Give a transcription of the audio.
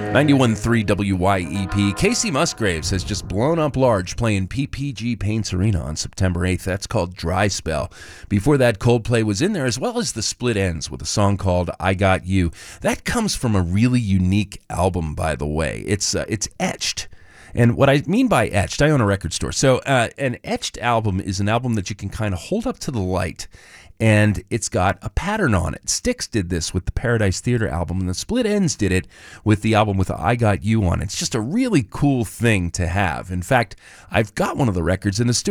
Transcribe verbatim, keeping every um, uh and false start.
ninety-one point three W Y E P. Casey Musgraves has just blown up large playing P P G Paints Arena on September eighth. That's called Dry Spell. Before that, Coldplay was in there, as well as the Split Ends with a song called I Got You. That comes from a really unique album, by the way. It's uh, it's etched. And what I mean by etched, I own a record store. So uh, an etched album is an album that you can kind of hold up to the light, and it's got a pattern on it. Styx did this with the Paradise Theater album, and the Split Ends did it with the album with I Got You on it. It's just a really cool thing to have. In fact, I've got one of the records in the studio.